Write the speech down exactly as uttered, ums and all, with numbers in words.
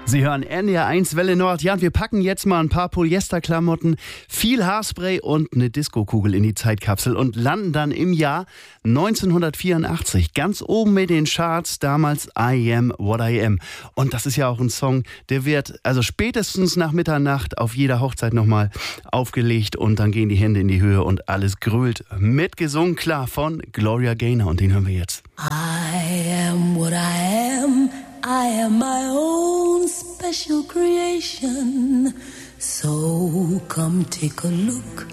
Sie hören N D R eins Welle Nord. Ja, und wir packen jetzt mal ein paar Polyesterklamotten, viel Haarspray und eine Diskokugel in die Zeitkapsel und landen dann im Jahr neunzehnhundertvierundachtzig. Ganz oben mit den Charts, damals I Am What I Am. Und das ist ja auch ein Song, der wird also spätestens nach Mitternacht auf jeder Hochzeit nochmal aufgelegt und dann gehen die Hände in die Höhe und alles grölt. Mitgesungen, klar, von Gloria Gaynor und den hören wir jetzt. I am what I am. I am my own special creation. So come take a look